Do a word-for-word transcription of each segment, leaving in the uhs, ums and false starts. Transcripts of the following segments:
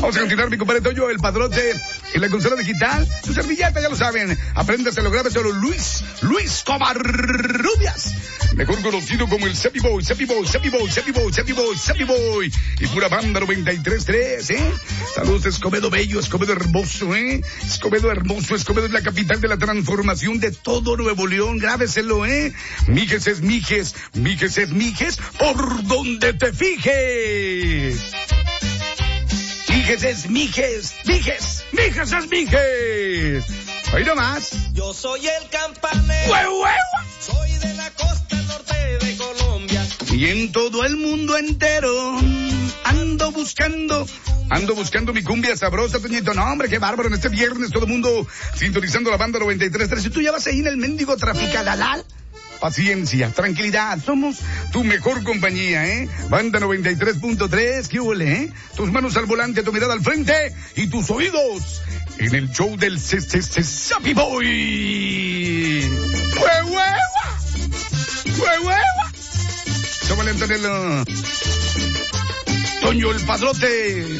Vamos a continuar, mi compadre Toño, el padrote en la consola digital. Su servilleta, ya lo saben. Apréndaselo, grábeselo. Luis, Luis Covarrubias. Mejor conocido como el Seppi Boy, Seppi Boy, Seppi Boy, Seppi Boy, Seppi Boy, Seppi Boy. Y pura banda noventa y tres tres, ¿eh? Saludos, Escobedo bello, Escobedo hermoso, ¿eh? Escobedo hermoso, Escobedo es la capital de la transformación de todo Nuevo León. Grábeselo, ¿eh? Mijes es Mijes, Mijes es Mijes, por donde te fijes. Mijes es Mijes, Mijes, Mijes es Mijes. Ahí nomás. Yo soy el campanero. ¡Hue, hue! Soy de la costa norte de Colombia. Y en todo el mundo entero ando buscando, ando buscando mi cumbia sabrosa, Toñito. No, hombre, qué bárbaro. En este viernes todo el mundo sintonizando la banda noventa y tres tres. Si tú ya vas ahí en el mendigo traficadalal, paciencia, tranquilidad, somos tu mejor compañía, ¿eh? Banda noventa y tres punto tres, ¿qué huele, eh? Tus manos al volante, tu mirada al frente y tus oídos en el show del Seppi Boy. ¡Hue, hueva! ¡Hue, hueva! Tómale, Antonello. Toño el padrote.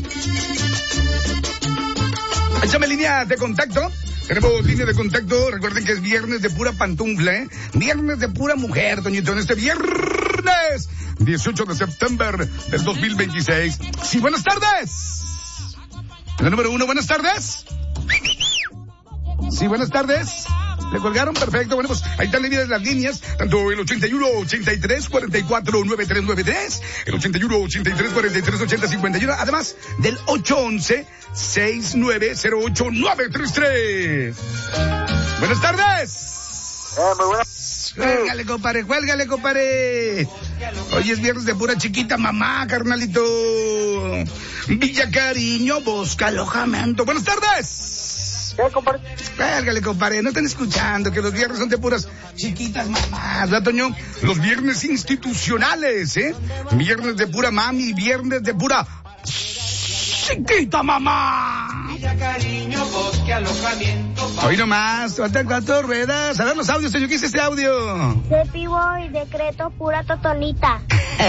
Échame línea de contacto. Tenemos línea de contacto. Recuerden que es viernes de pura pantufla, ¿eh? Viernes de pura mujer, Toñito. En este viernes dieciocho de septiembre del dos mil veintiséis. Sí, buenas tardes. La número uno, buenas tardes. Sí, buenas tardes. ¿Le colgaron? Perfecto. Bueno, pues ahí están las líneas, tanto el ochenta y uno, ochenta y tres, cuarenta y cuatro, noventa y tres noventa y tres, el ochenta y uno, ochenta y tres, cuarenta y tres, ochenta, cincuenta y uno, además del ocho once, sesenta y nueve cero ocho nueve tres tres. Buenas tardes. Eh, muy buenas. Cuélgale, compadre, cuélgale, compadre. Hoy es viernes de pura chiquita mamá, carnalito. Villa Cariño busca alojamiento. Buenas tardes. ¿Qué, compadre? Cuélgale, compadre, no están escuchando que los viernes son de puras chiquitas mamás, ¿verdad, Toño? Los viernes institucionales, ¿eh? Viernes de pura mami, viernes de pura chiquita mamá. Villa Cariño, bosque, alojamiento. Hoy nomás, faltan cuatro ruedas. A ver los audios, Toño, ¿qué es este audio? Seppi Boy, decreto pura totonita.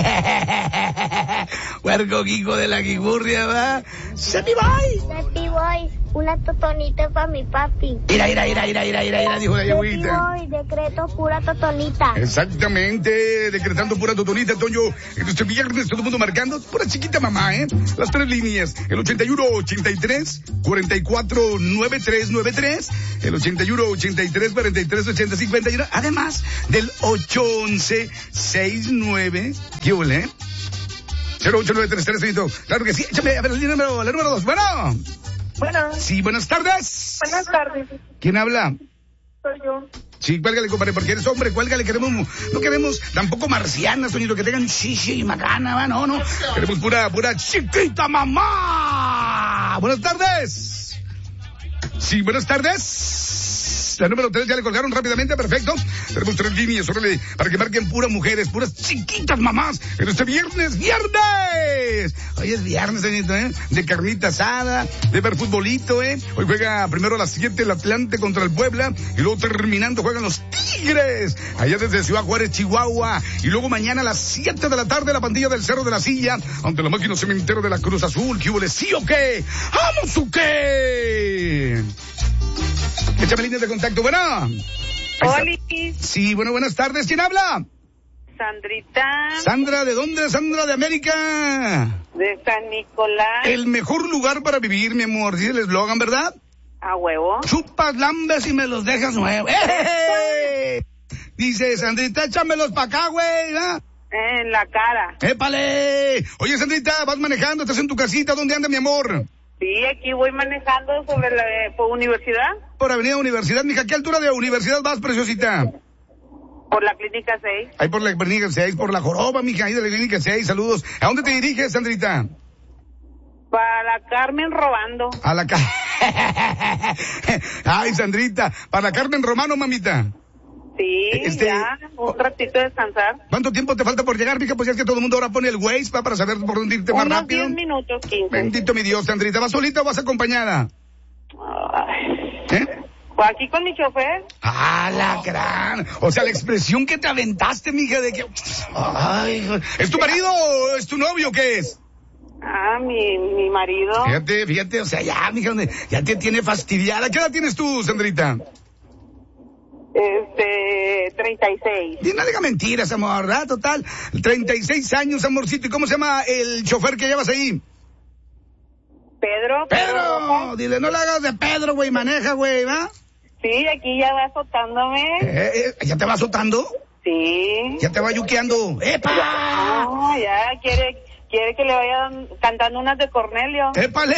Huerco Kiko de la Guigurria, ¿va? Seppi Boy. Seppi Boy, una totonita para mi papi. Mira, mira, mira, mira, mira, mira, mira, dijo la Seppi yagüita. Boy, decreto pura totonita. Exactamente, decretando pura totonita, Toño. En este viernes todo el mundo marcando pura chiquita mamá, ¿eh? Las tres líneas, el ochenta y uno, ochenta y tres, cuarenta y cuatro, noventa y tres noventa y tres, el ochenta y uno, ochenta y tres, cuarenta y tres, ochenta, cincuenta y uno, además del ocho once, sesenta y nueve, ¿qué ole? cero ocho nueve tres tres, claro que sí, échame, a ver, el número, la número dos, bueno. Bueno. Sí, buenas tardes. Buenas tardes. ¿Quién habla? Soy yo. Sí, cuélgale, compadre, porque eres hombre, cuélgale, queremos, no queremos tampoco marcianas, Toñito, que tengan shishi y macana, va, no, no. Queremos pura, pura chiquita mamá. Buenas tardes. Sí, buenas tardes. La número tres ya le colgaron rápidamente, perfecto. Tenemos tres líneas, órale, para que marquen puras mujeres, puras chiquitas mamás, en este viernes, viernes. Hoy es viernes, Toñito, ¿eh? De carnita asada, de ver futbolito, ¿eh? Hoy juega primero a las siete el Atlante contra el Puebla, y luego terminando juegan los Tigres, allá desde Ciudad Juárez, Chihuahua, y luego mañana a las siete de la tarde la pandilla del Cerro de la Silla, ante la máquina cementero de la Cruz Azul. ¿Qué hubo? ¿Sí o qué? ¡Vamos o qué! Échame líneas de contacto, bueno. Hola. Sí, bueno, buenas tardes. ¿Quién habla? Sandrita. Sandra, ¿de dónde? Sandra, de América. De San Nicolás. El mejor lugar para vivir, mi amor. Dice el eslogan, ¿verdad? A huevo. Chupas lambes y me los dejas nuevos. ¡Eh! Dice Sandrita, échamelos pa' acá, güey, ¿ah? En la cara. ¡Épale! Oye, Sandrita, vas manejando, estás en tu casita. ¿Dónde anda, mi amor? Sí, aquí voy manejando sobre la eh, por universidad. Por Avenida Universidad, mija. ¿Qué altura de Universidad vas, preciosita? Por la clínica seis. Ahí por la clínica seis, por la Joroba, mija, ahí de la clínica seis. Saludos. ¿A dónde te diriges, Sandrita? Para la Carmen Robando. A la ca... Ay, Sandrita, para la Carmen Romano, mamita. Sí, Este- ya, un ratito de descansar. ¿Cuánto tiempo te falta por llegar, mija? Pues ya es que todo el mundo ahora pone el Waze pa, para saber por dónde irte más Unos rápido. diez minutos, quince. Bendito mi Dios, Sandrita. ¿Vas solita o vas acompañada? Ay. ¿Eh? Pues aquí con mi chofer. ¡Ah, la gran! O sea, la expresión que te aventaste, mija, de que... Ay, ¿es tu marido o es tu novio? ¿Qué es? Ah, mi, mi marido. Fíjate, fíjate, o sea, ya, mija, ya te tiene fastidiada. ¿Qué edad tienes tú, Sandrita? Este, treinta y seis. Y no diga mentiras, amor, ¿verdad? Total, treinta y seis años, amorcito. ¿Y cómo se llama el chofer que llevas ahí? Pedro. Pedro, dile, no le hagas de Pedro, güey, maneja, güey, ¿va? Sí, aquí ya va azotándome. Eh, eh, ¿Ya te va azotando? Sí. ¿Ya te va yuqueando? ¡Epa! No, ya quiere, quiere que le vayan cantando unas de Cornelio. ¡Épale!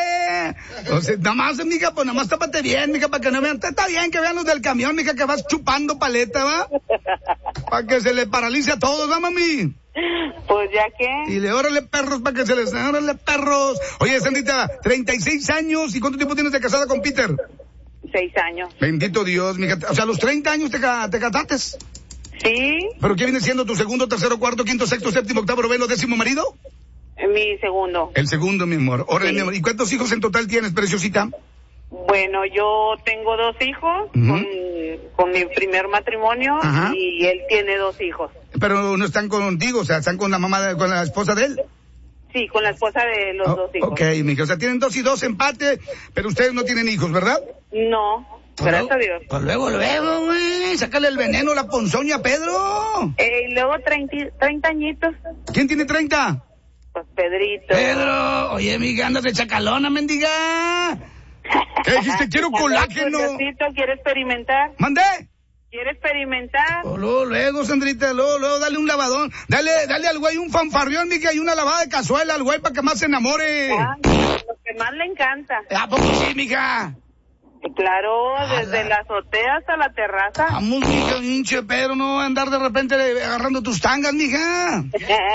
O sea, nada más, mija, pues nada más tápate bien, mija, para que no vean. Está bien que vean los del camión, mija, que vas chupando paleta, ¿va? Para que se le paralice a todos, ¿va, mami? Pues ya que. Y le órale perros para que se les... ¡Órale perros! Oye, Sandrita, treinta y seis años, ¿y cuánto tiempo tienes de casada con Peter? Seis años. Bendito Dios, mija. O sea, a los treinta años te, ca- te casaste. Sí, ¿Pero qué viene siendo tu segundo, tercero, cuarto, quinto, sexto, séptimo, octavo, noveno, décimo marido? mi segundo. El segundo, mi amor. Órale, Sí. mi amor. ¿Y cuántos hijos en total tienes, preciosita? Bueno, yo tengo dos hijos Ujú. con, con mi primer matrimonio. Ajá. Y él tiene dos hijos. Pero no están contigo, o sea, están con la mamá, de- con la esposa de él. Sí, con la esposa de los Oh, dos hijos. ok, mija, o sea, tienen dos y dos empate, pero ustedes no tienen hijos, ¿verdad? No, gracias a Dios. Pues luego, luego, güey, sácale el veneno, la ponzoña, Pedro. Eh, y luego treinta, treinta añitos, ¿Quién tiene treinta? pues Pedrito. Pedro, oye, mija, andas de chacalona, mendiga. ¿Qué dijiste? Quiero colágeno. Curiosito, ¿quiere experimentar? ¿Mandé? ¿Quiere experimentar? Oh, luego, luego, Sandrita, luego, luego, dale un lavadón. Dale, dale al güey un fanfarrión, mija, y una lavada de cazuela al güey para que más se enamore. Ah, lo que más le encanta. ¿A poco sí, mija? Claro, desde Ala. la azotea hasta la terraza. Vamos, mija, hinche Pedro, no va a andar de repente agarrando tus tangas, mija.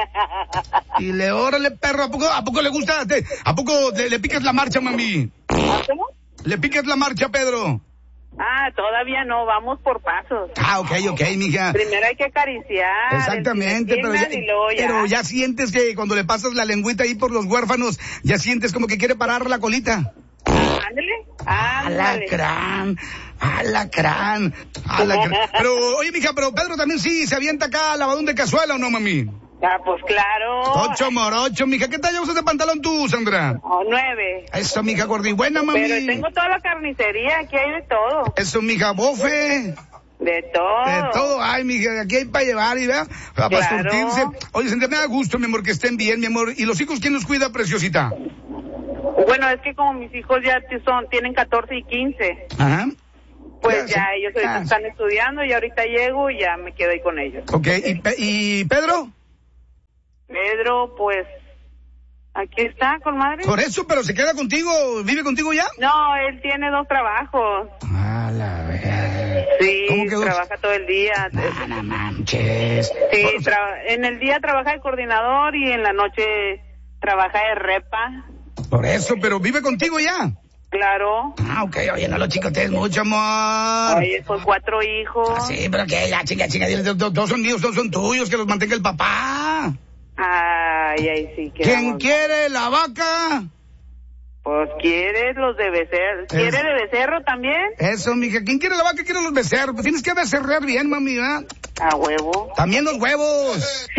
Y le, órale, perro, ¿a poco, a poco le gusta? Te- ¿A poco le, le piques la marcha, mami? ¿Cómo? ¿Le piques la marcha, Pedro? Ah, todavía no, vamos por pasos. Ah, ok, ok, mija. Primero hay que acariciar. Exactamente, pero ya, y luego ya. pero ya sientes que cuando le pasas la lengüita ahí por los huérfanos, ya sientes como que quiere parar la colita. Ándale, ándale. Alacrán, alacrán, alacrán. Pero, oye, mija, pero Pedro también sí se avienta acá lavadón de cazuela, ¿o no, mami? Ah, pues claro. Ocho morocho, mija. ¿Qué talla usas de pantalón tú, Sandra? Oh, nueve. Eso, mija, gordi. Buena, mami. Pero tengo toda la carnicería, aquí hay de todo. Eso, mija, bofe. De todo. De todo. Ay, mija, aquí hay para llevar y vea, para Claro. surtirse. Oye, Sandra, me da gusto, mi amor, que estén bien, mi amor. ¿Y los hijos quién los cuida, preciosita? Bueno, es que como mis hijos ya t- son, tienen catorce y quince, Ajá. pues Ya, ya sí. ellos ahorita Ah. están estudiando y ahorita llego y ya me quedo ahí con ellos. Ok, ¿y, Pe- y Pedro? Pedro, pues, aquí está, con madre. Por eso, pero se queda contigo, ¿vive contigo ya? No, él tiene dos trabajos. A la verga. Sí, ¿Cómo que dos? trabaja todo el día. Ah, no manches. Sí, O sea, tra- en el día trabaja de coordinador y en la noche trabaja de repa. por eso, pero vive contigo ya. Claro. Ah, ok, oye, no lo chicotees mucho, amor. Oye, pues cuatro hijos. Ah, sí, pero que ya, chinga, chinga, dile, dos, dos son míos, dos son tuyos, que los mantenga el papá. Ay, ay, sí. que ¿Quién vamos. quiere la vaca? Pues quieres los de becerro. ¿Quiere de becerro también? Eso, mija, ¿quién quiere la vaca? Quiere los becerros. Pues tienes que becerrear bien, mami, ¿verdad? A huevo. También los huevos.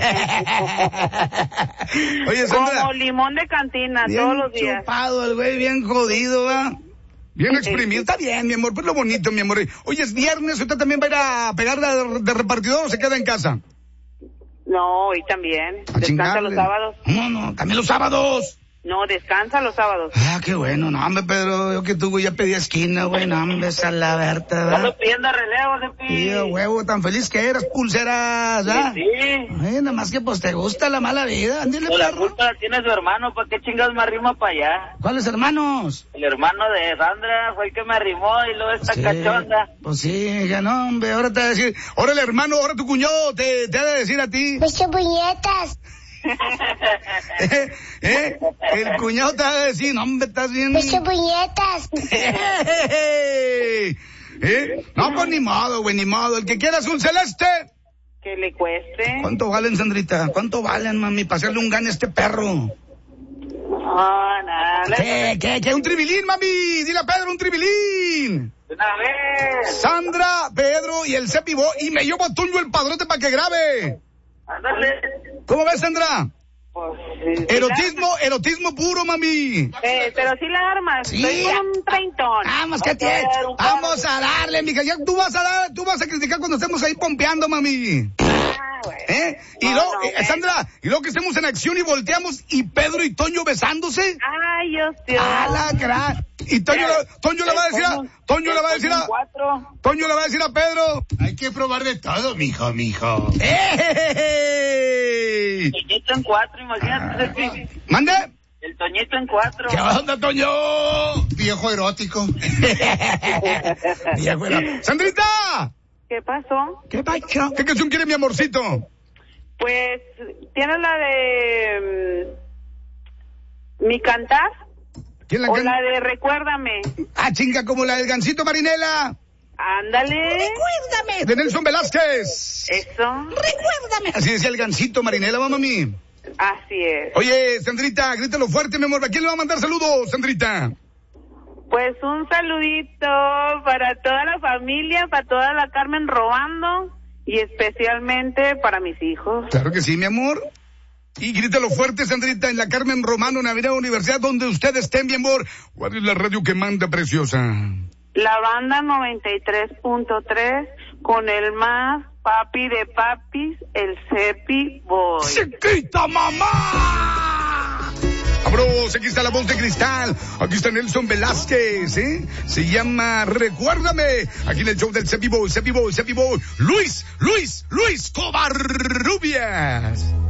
Oye, Sandra. Como limón de cantina Bien todos los días. chupado el güey, bien jodido, ¿verdad? Bien exprimido. Está bien, mi amor, pues lo bonito, mi amor. Oye, es viernes, ¿usted también va a ir a pegar de, de repartidor o se queda en casa? No, y también. A Descansa chingarle. los sábados. No, no, también los sábados. No, descansa los sábados. Ah, qué bueno, no, hombre, Pedro, yo que tú, güey, ya pedí esquina, güey, no, hombre, esa la verta, ¿verdad? pidiendo relevo, Jepi. Tío, huevo, tan feliz que eras, pulseras, ¿ah? Sí. Ay, nada más que pues te gusta la mala vida, ándale, Pues la perro. culpa la tiene su hermano, ¿para qué chingas me arrima para allá? ¿Cuáles hermanos? El hermano de Sandra fue el que me arrimó y luego esta Sí, cachonda. pues sí, hija, no, hombre, ahora te va a decir, ahora el hermano, ahora tu cuñado te, te ha de decir a ti, Muchas puñetas. ¿eh? ¿eh? El cuñado te va a decir, no, hombre, estás bien. Muchas puñetas. ¿Eh? No, pues ni modo, güey, ni modo, el que quiera es un celeste. Que le cueste. ¿Cuánto valen, Sandrita? ¿Cuánto valen, mami, para hacerle un gane a este perro? Ah, nada. ¿Qué, qué, qué? ¿Un tribilín, mami? Dile a Pedro, un tribilín. Una vez. Sandra, Pedro y el Cepibó, y me llevo a Tulio el padrote para que grabe. Ándale. ¿Cómo ves, Sandra? Pues, sí, Erotismo, erotismo puro, mami. Eh, pero sí la armas. Sí. Estoy con un treintón. Vamos, ¿qué tienes? Vamos a darle, mija. Ya tú vas a dar, tú vas a criticar cuando estemos ahí pompeando, mami. Ah, bueno. ¿Eh? Y No, luego, no, eh, ok. Sandra, y luego que estemos en acción y volteamos y Pedro y Toño besándose. Ay, Dios mío. ¡A la gran! Y Toño, le- Toño le va a decir a, Toño le va a decir a, Cuatro. Toño le va a decir a Pedro. Hay que probar de todo, mijo, mijo. ¡Ey! Toñito en cuatro, imagínate. ¿Mande? El Toñito en cuatro. ¿Qué onda, Toño? Viejo erótico. Viejo, era- ¡Sandrita! ¿Qué pasó? ¿Qué pasó? ¿Qué canción quiere mi amorcito? Pues, ¿tienes la de mm, Mi Cantar? ¿Quién la ¿O can- la de Recuérdame? Ah, chinga, como la del Gancito Marinela. Ándale. Recuérdame. De Nelson Velázquez. Eso. Así decía el Gancito Marinela, mamá mí. Así es. Oye, Sandrita, grítalo fuerte, mi amor. ¿A quién le va a mandar saludos, Sandrita? Pues un saludito para toda la familia, para toda la Carmen robando y especialmente para mis hijos. Claro que sí, mi amor. Y grítalo fuerte, Sandrita, en la Carmen Romano, en Avenida Universidad, donde usted esté, mi amor. ¿Cuál es la radio que manda, preciosa? La banda noventa y tres punto tres con el más papi de papis, el Cepi Boy. ¡Chiquita mamá! Abros, aquí está la voz de cristal. Aquí está Nelson Velázquez, ¿eh? Se llama Recuérdame. Aquí en el show del Cepi Boy, Cepi Boy, Cepi Boy. Luis, Luis, Luis Covarrubias.